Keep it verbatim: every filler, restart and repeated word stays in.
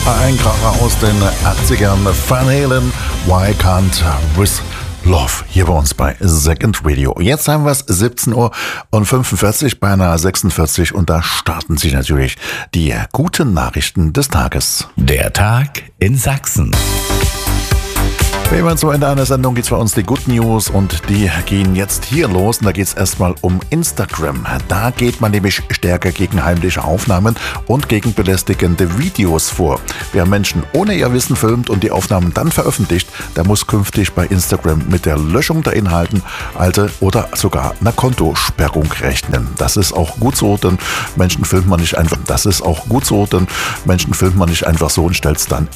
Ein Kracher aus den achtzigern, Van Halen, Why Can't With Love, hier bei uns bei Second Radio. Jetzt haben wir es siebzehn Uhr fünfundvierzig, beinahe sechsundvierzig, und da starten sich natürlich die guten Nachrichten des Tages. Der Tag in Sachsen. Wie immer so in einer Sendung geht es bei uns die Good News, und die gehen jetzt hier los, und da geht es erstmal um Instagram. Da geht man nämlich stärker gegen heimliche Aufnahmen und gegen belästigende Videos vor. Wer Menschen ohne ihr Wissen filmt und die Aufnahmen dann veröffentlicht, der muss künftig bei Instagram mit der Löschung der Inhalten, alte oder sogar einer Kontosperrung rechnen. Das ist auch gut so, denn Menschen filmt man nicht einfach. Das ist auch gut so, denn Menschen filmt man nicht einfach so und stellt es dann